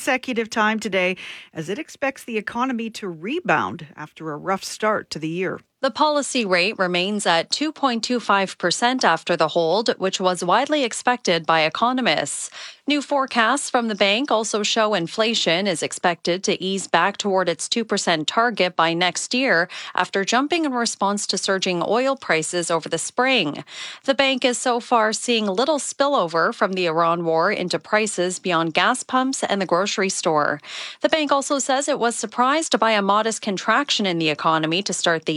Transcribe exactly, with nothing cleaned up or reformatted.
consecutive time today as it expects the economy to rebound after a rough start to the year. The policy rate remains at two point two five percent after the hold, which was widely expected by economists. New forecasts from the bank also show inflation is expected to ease back toward its two percent target by next year after jumping in response to surging oil prices over the spring. The bank is so far seeing little spillover from the Iran war into prices beyond gas pumps and the grocery store. The bank also says it was surprised by a modest contraction in the economy to start the